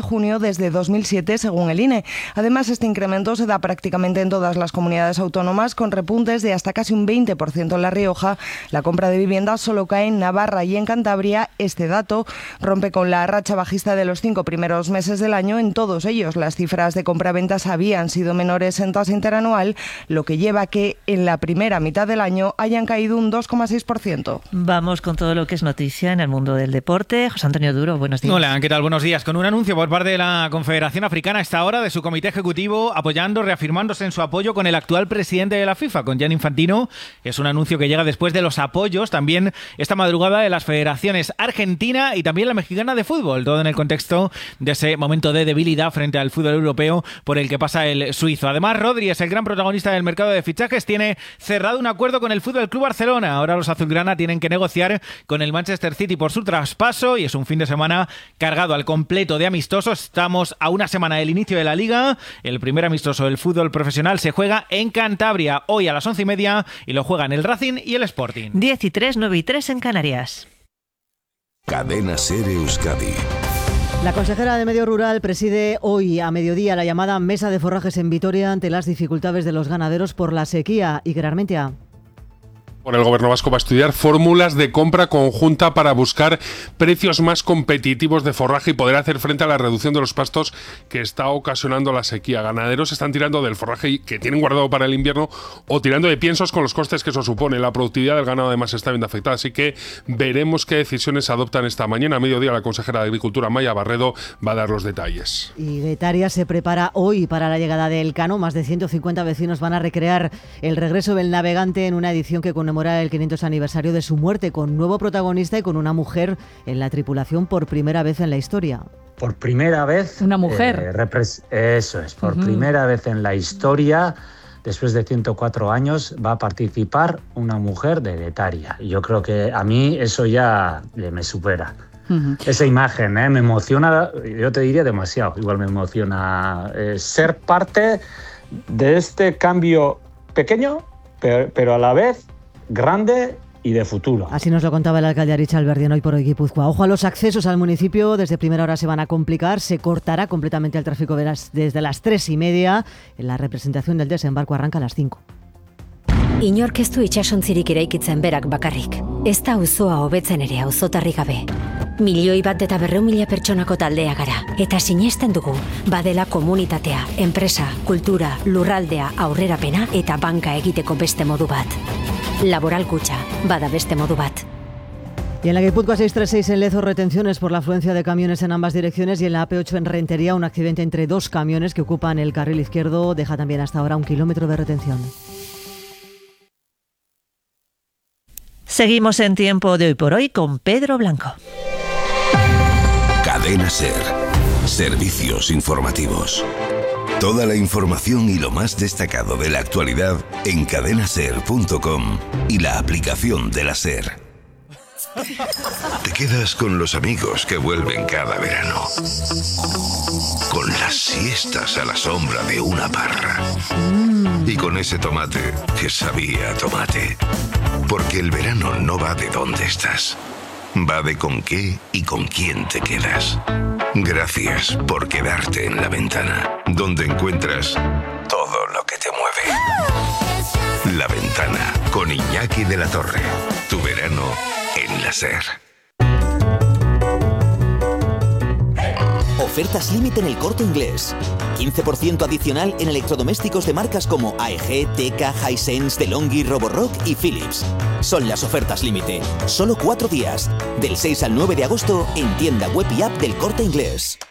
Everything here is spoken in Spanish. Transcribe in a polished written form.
junio desde 2007, según el INE. Además, este incremento se da prácticamente en todas las comunidades autónomas, con repuntes de hasta casi un 20% en La Rioja. La compra de viviendas solo cae en Navarra y en Cantabria. Este dato rompe con la racha bajista de los 5 primeros meses del año. En todos ellos, las cifras de compraventas habían sido menores en tasa interanual, lo que lleva a que en la primera mitad del año hayan caído un 2,6%. Vamos con todo lo que es noticia en el mundo del deporte. José Antonio Duro, buenos días. Hola, ¿qué tal? Buenos días. Con un anuncio por parte de la Confederación Africana a esta hora de su comité ejecutivo reafirmándose en su apoyo con el actual presidente de la FIFA, con Gianni Infantino. Es un anuncio que llega después de los apoyos también esta madrugada de las federaciones argentina y también la mexicana de fútbol, todo en el contexto de ese momento de debilidad frente al fútbol europeo por el que pasa el suizo. Además, Rodri es el gran protagonista del mercado de fichajes, tiene cerrado un acuerdo con el Fútbol Club Barcelona. Ahora los azulgrana tienen que negociar con el Manchester City por su traspaso y es un fin de semana cargado al completo de amistosos. Estamos a una semana del inicio de la Liga. El primer amistoso del fútbol profesional se juega en Cantabria hoy a las 11:30 y lo juegan el Racing y el Sporting. 10:03, 9:03 en Canarias. Cadena SER Euskadi. La consejera de Medio Rural preside hoy a mediodía la llamada Mesa de Forrajes en Vitoria ante las dificultades de los ganaderos por la sequía. Y Armentia. El Gobierno vasco va a estudiar fórmulas de compra conjunta para buscar precios más competitivos de forraje y poder hacer frente a la reducción de los pastos que está ocasionando la sequía. Ganaderos están tirando del forraje que tienen guardado para el invierno o tirando de piensos con los costes que eso supone. La productividad del ganado además está viendo afectada, así que veremos qué decisiones se adoptan esta mañana. A mediodía la consejera de Agricultura, Maia Barredo, va a dar los detalles. Y Getaria se prepara hoy para la llegada del Cano. Más de 150 vecinos van a recrear el regreso del navegante en una edición que conmemora el 500 aniversario de su muerte, con nuevo protagonista y con una mujer en la tripulación por primera vez en la historia. Por primera vez... Una mujer. Eso es, por primera vez en la historia, después de 104 años, va a participar una mujer de Getaria. Y yo creo que a mí eso ya me supera. Esa imagen me emociona, yo te diría demasiado. Igual me emociona ser parte de este cambio pequeño, pero a la vez grande y de futuro. Así nos lo contaba el alcalde Aritz Alberdi hoy por hoy Guipúzcoa. Ojo a los accesos al municipio, desde primera hora se van a complicar, se cortará completamente el tráfico desde las 3:30. La representación del desembarco arranca a las 5. Inork ez du itsasontzirik eraikitzen berak bakarrik. Ez da auzoa hobetzen ere auzotarrik gabe. 1,2 pertsonako taldea gara. Eta sinesten dugu, badela komunitatea, enpresa, kultura, lurraldea, aurrerapena eta banka egiteko beste modu bat. Laboral Kutxa, bada beste modu bat. Y en la Guipúzcoa 636 en Lezo, retenciones por la afluencia de camiones en ambas direcciones, y en la AP8 en Rentería un accidente entre dos camiones que ocupan el carril izquierdo deja también hasta ahora 1 kilómetro de retención. Seguimos en Tiempo de Hoy por Hoy con Pedro Blanco. Cadena SER. Servicios informativos. Toda la información y lo más destacado de la actualidad en cadenaser.com y la aplicación de la SER. Te quedas con los amigos que vuelven cada verano. Con las siestas a la sombra de una parra. Y con ese tomate que sabía a tomate. Porque el verano no va de dónde estás. Va de con qué y con quién te quedas. Gracias por quedarte en La Ventana, donde encuentras todo lo que te mueve. La Ventana, con Iñaki de la Torre. Tu verano en la SER. Ofertas límite en El Corte Inglés. 15% adicional en electrodomésticos de marcas como AEG, Teka, Hisense, DeLonghi, Roborock y Philips. Son las ofertas límite. Solo 4 días. Del 6 al 9 de agosto en tienda web y app del Corte Inglés.